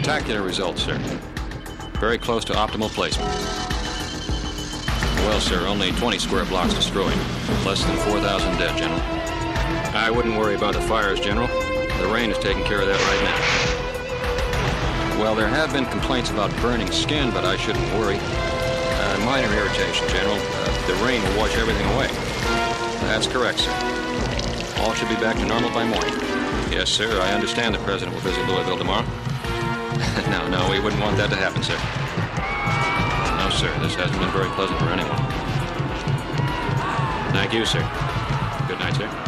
Spectacular results, sir. Very close to optimal placement. Well, sir, only 20 square blocks destroyed. Less than 4,000 dead, General. I wouldn't worry about the fires, General. The rain is taking care of that right now. Well, there have been complaints about burning skin, but I shouldn't worry. Minor irritation, General. The rain will wash everything away. That's correct, sir. All should be back to normal by morning. Yes, sir, I understand the President will visit Louisville tomorrow. No, we wouldn't want that to happen, sir. No, sir, this hasn't been very pleasant for anyone. Thank you, sir. Good night, sir.